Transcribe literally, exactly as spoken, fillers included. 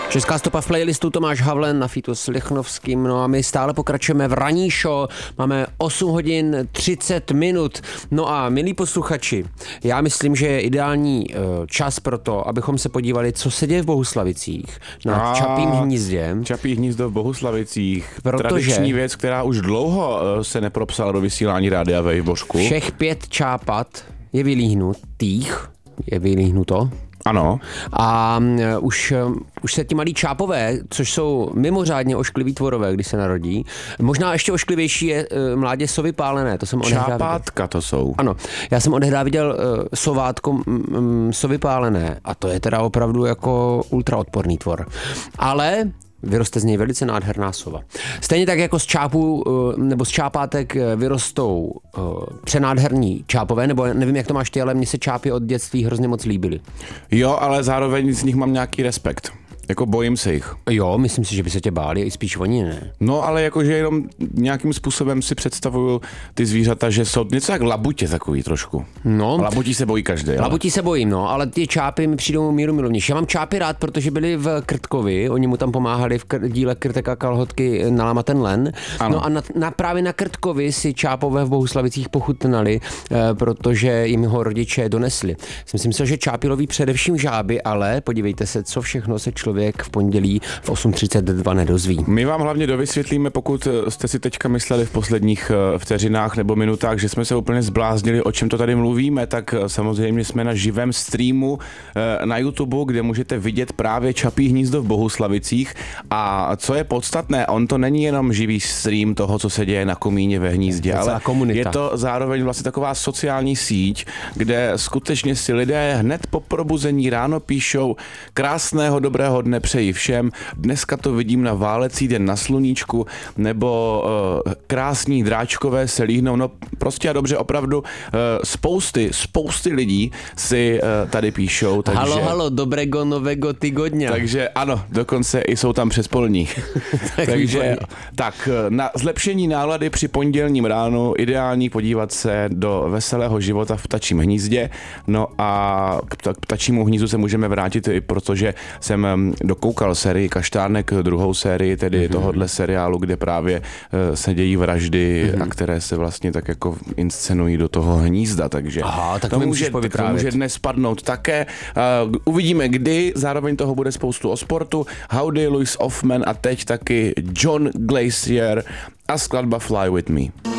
Česká stopa v playlistu Tomáš Havlen na featu s Lichnovským, no a my stále pokračujeme v ranní show, máme osm hodin třicet minut, no a milí posluchači, já myslím, že je ideální čas pro to, abychom se podívali, co se děje v Bohuslavicích na a Čapím hnízdě. Čapí hnízdo v Bohuslavicích, protože tradiční věc, která už dlouho se nepropsala do vysílání Rádia Wave, Božku. Všech pět čápat je vylíhnutých, je vylíhnuto. Ano. A už, už se ti malí čápové, což jsou mimořádně oškliví tvorové, když se narodí. Možná ještě ošklivější je uh, mládě sovy pálené, to jsem odehrál. Čápátka to jsou. Ano, já jsem odehrál viděl uh, sovátko um, sovy pálené a to je teda opravdu jako ultraodporný tvor. Ale vyroste z něj velice nádherná sova. Stejně tak jako z čápů nebo z čápátek vyrostou přenádherní čápové, nebo nevím, jak to máš ty, ale mně se čápy od dětství hrozně moc líbily. Jo, ale zároveň z nich mám nějaký respekt. Jako bojím se jich. Jo, myslím si, že by se tě báli, i spíš oni ne. No, ale jakože jenom nějakým způsobem si představuju ty zvířata, že jsou něco jak labutě takový trošku. No. Labutí se bojí každý. Ale... Labutí se bojím, no, ale ty čápy mi přijdou míru milovnější. Já mám čápy rád, protože byli v Krtkovi, oni mu tam pomáhali v kr- díle Krtek a kalhotky nalámat ten len. Ano. No a na, na, právě na Krtkovi si čápové v Bohuslavicích pochutnali, eh, protože jim ho rodiče donesli. Myslím si, že čápy loví především žáby, ale podívejte se, co všechno se člověk v pondělí v osm třicet dva nedozví. My vám hlavně dovysvětlíme, pokud jste si teďka mysleli v posledních vteřinách nebo minutách, že jsme se úplně zbláznili, o čem to tady mluvíme, tak samozřejmě jsme na živém streamu na YouTube, kde můžete vidět právě Čapí hnízdo v Bohuslavicích. A co je podstatné, on to není jenom živý stream toho, co se děje na komíně ve hnízdě, ale komunita. Je to zároveň vlastně taková sociální síť, kde skutečně si lidé hned po probuzení ráno píšou: krásného dobrého dne přeji všem, dneska to vidím na válecí den na sluníčku, nebo uh, krásní dráčkové se líhnou, no prostě a dobře, opravdu uh, spousty, spousty lidí si uh, tady píšou. Takže, halo, halo, dobrego novego tygodňa. Takže ano, dokonce i jsou tam přespolní. tak takže tak, na zlepšení nálady při pondělním ránu ideální podívat se do veselého života v Ptačím hnízdě, no a k, k Ptačímu hnízdu se můžeme vrátit i protože jsem dokoukal sérii Kaštánek, druhou sérii tedy mm-hmm. tohohle seriálu, kde právě uh, se dějí vraždy mm-hmm. a které se vlastně tak jako inscenují do toho hnízda, takže Aha, tak to, může, to může dnes padnout také. Uh, uvidíme kdy, zároveň toho bude spoustu o sportu. Howdy, Louis Hoffman a teď taky John Glacier a skladba Fly With Me.